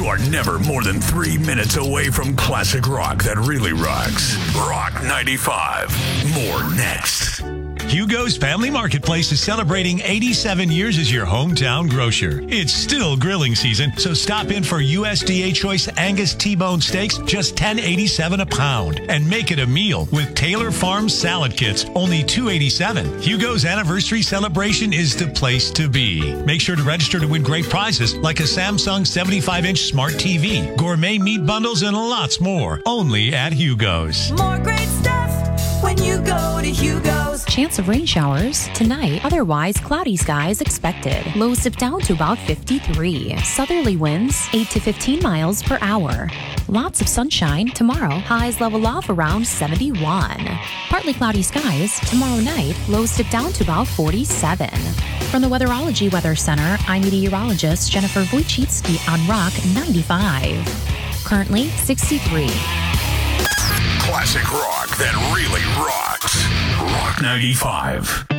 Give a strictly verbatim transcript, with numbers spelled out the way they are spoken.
are never more than three minutes away from classic rock that really rocks. Rock ninety-five. More next. Hugo's Family Marketplace is celebrating eighty-seven years as your hometown grocer. It's still grilling season, so stop in for U S D A Choice Angus T-bone steaks, just ten eighty-seven a pound. And make it a meal with Taylor Farms salad kits, only two eighty-seven. Hugo's anniversary celebration is the place to be. Make sure to register to win great prizes like a Samsung seventy-five inch smart T V, gourmet meat bundles, and lots more. Only at Hugo's. More great stuff when you go to Hugo's. Chance of rain showers tonight. Otherwise, cloudy skies expected. Lows dip down to about fifty-three. Southerly winds eight to fifteen miles per hour. Lots of sunshine tomorrow. Highs level off around seventy-one. Partly cloudy skies tomorrow night. Lows dip down to about forty-seven. From the Weatherology Weather Center, I'm meteorologist Jennifer Wojcicki on Rock ninety-five. Currently sixty-three. Classic rock that really rocks. Rock ninety-five.